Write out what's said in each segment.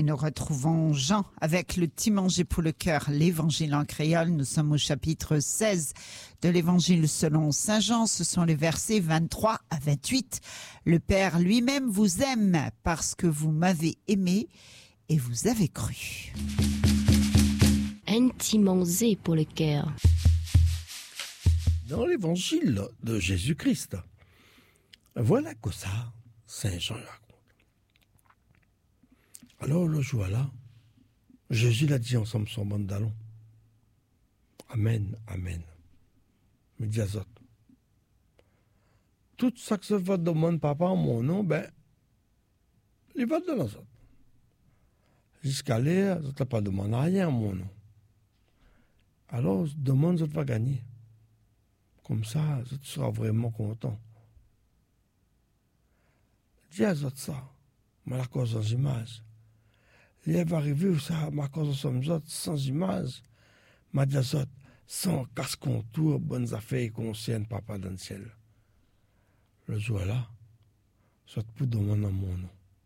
Et nous retrouvons Jean avec le petit manger pour le cœur, l'évangile en créole. Nous sommes au chapitre 16 de l'évangile selon Saint Jean. Ce sont les versets 23 à 28. Le Père lui-même vous aime parce que vous m'avez aimé et vous avez cru. Un petit manger pour le cœur. Dans l'évangile de Jésus-Christ, voilà que ça, Saint Jean raconte. Alors le jour-là, Jésus l'a dit ensemble son bandalon. Amen, amen. Me dit à autres. Tout ça que se va demander papa en mon nom, il va de l'autre. Jusqu'à l'air, je ne t'ai pas demandé rien en mon nom. Alors, je demande, je vais gagner. Comme ça, je serai vraiment content. Dis à autres ça, mais la cause sans image. Il va arriver où ça, ma cause sommes autres sans image. Ma dit à autres, sans casse-contour, bonnes affaires et conscientes, papa dans le ciel. Le jour-là, je te demander en mon nom.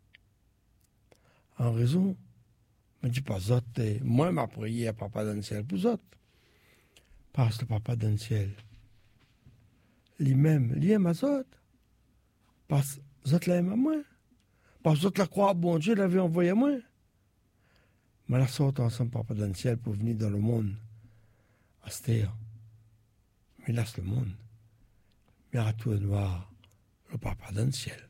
En raison, je ne dis pas autres, moi, ma prière, papa dans le ciel, pour autres. Parce que papa dans le ciel, lui-même, il aime à autres. Parce que autres l'aiment à moi. Parce que autres la croix, bon Dieu l'avait envoyé à moi. Mais la sorte ensemble, papa dans le ciel, pour venir dans le monde. À cette terre. Mais là, c'est le monde. Mais à tout noir, le papa dans le ciel.